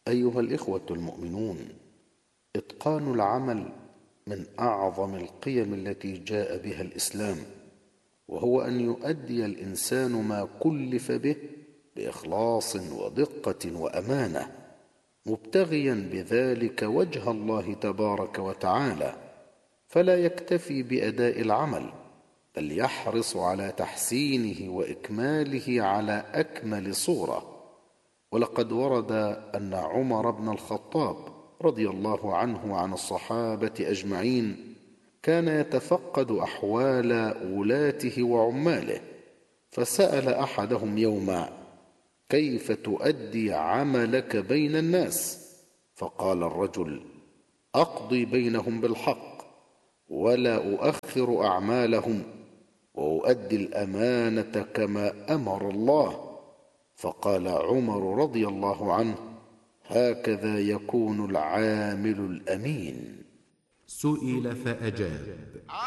أيها الإخوة المؤمنون، إتقان العمل من أعظم القيم التي جاء بها الإسلام، وهو أن يؤدي الإنسان ما كلف به بإخلاص ودقة وأمانة، مبتغيا بذلك وجه الله تبارك وتعالى، فلا يكتفي بأداء العمل، بل يحرص على تحسينه وإكماله على أكمل صورة. ولقد ورد أن عمر بن الخطاب رضي الله عنه وعن الصحابة أجمعين كان يتفقد أحوال ولاته وعماله، فسأل أحدهم يوما: كيف تؤدي عملك بين الناس؟ فقال الرجل: أقضي بينهم بالحق، ولا أؤخر أعمالهم، وأؤدي الأمانة كما أمر الله. فقال عمر رضي الله عنه: هكذا يكون العامل الأمين. سئل فأجاب: